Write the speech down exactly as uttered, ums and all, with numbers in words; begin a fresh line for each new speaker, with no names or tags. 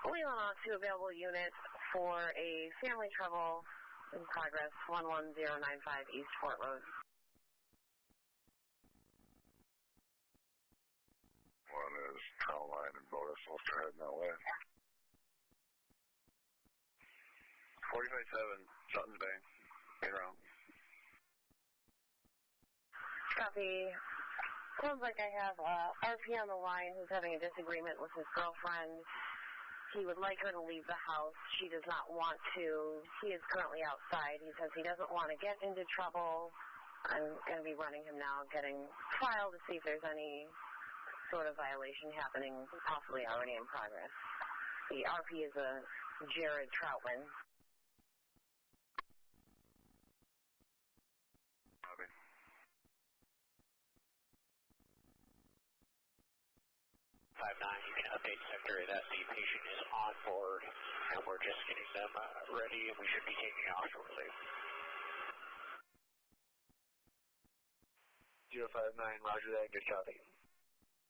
Wheeling on to available unit for a family trouble in progress, one one zero nine five East Fort Road.
One is Trowline and Botus, we'll start heading that way.
forty-five seven, Sutton's Bay, get around.
Copy. Sounds like I have uh, R P on the line who's having a disagreement with his girlfriend. He would like her to leave the house. She does not want to. He is currently outside. He says he doesn't want to get into trouble. I'm going to be running him now, getting filed to see if there's any sort of violation happening, possibly already in progress. The R P is a Jared Troutman.
Copy.
five nine, you can update sector that the patient is on board, and we're just getting them uh, ready, and we should be taking off shortly.
zero five nine, roger that, good copy.